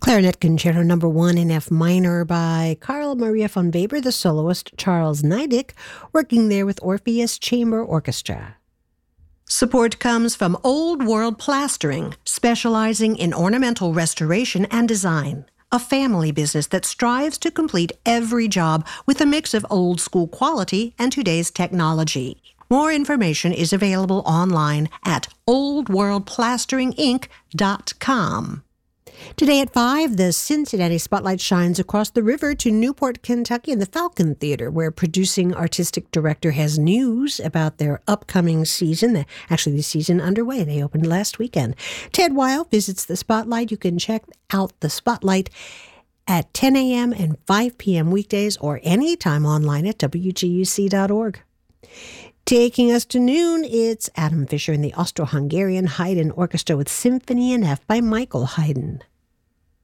Clarinet Concerto No. 1 in F minor by Carl Maria von Weber, the soloist Charles Neidig, working there with Orpheus Chamber Orchestra. Support comes from Old World Plastering, specializing in ornamental restoration and design. A family business that strives to complete every job with a mix of old school quality and today's technology. More information is available online at oldworldplasteringinc.com. Today at 5, the Cincinnati Spotlight shines across the river to Newport, Kentucky in the Falcon Theater, where producing artistic director has news about their upcoming season. Actually, the season underway. They opened last weekend. Ted Weil visits the Spotlight. You can check out the Spotlight at 10 a.m. and 5 p.m. weekdays or anytime online at wguc.org. Taking us to noon, it's Adam Fisher and the Austro-Hungarian Haydn Orchestra with Symphony in F by Michael Haydn.